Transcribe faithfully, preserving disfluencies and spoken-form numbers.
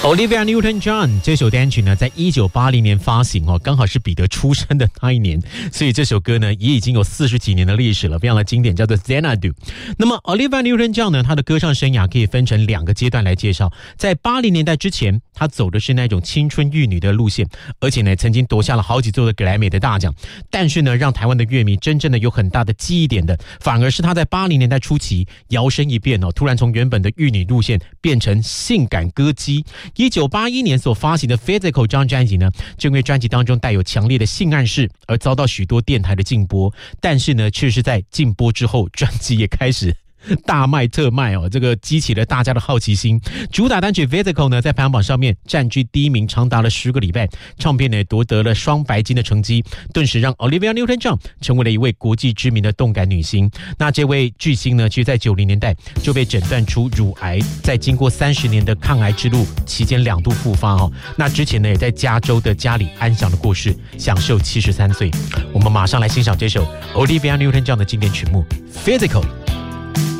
Olivia Newton-John 这首单曲呢，在一九八零年发行哦，刚好是彼得出生的那一年，所以这首歌呢也已经有四十几年的历史了，非常的经典，叫做 Xanadu。那么 Olivia Newton-John 呢，她的歌唱生涯可以分成两个阶段来介绍。在八零年代之前，她走的是那种青春玉女的路线，而且呢曾经夺下了好几座的格莱美的大奖。但是呢，让台湾的乐迷真正的有很大的记忆点的，反而是她在八零年代初期摇身一变哦，突然从原本的玉女路线变成性感歌姬。一九八一年所发行的 Physical 这张专辑呢，就因为专辑当中带有强烈的性暗示而遭到许多电台的禁播，但是呢却是在禁播之后，专辑也开始大卖特卖哦，这个激起了大家的好奇心。主打单曲 Physical 呢，在排行榜上面占据第一名长达了十个礼拜，唱片呢夺得了双白金的成绩，顿时让 Olivia Newton-John 成为了一位国际知名的动感女星。那这位巨星呢，其实在九零年代就被诊断出乳癌，在经过三十年的抗癌之路期间两度复发哦。那之前呢，也在加州的家里安详的过世，享受七十三岁。我们马上来欣赏这首 Olivia Newton-John 的经典曲目 Physical。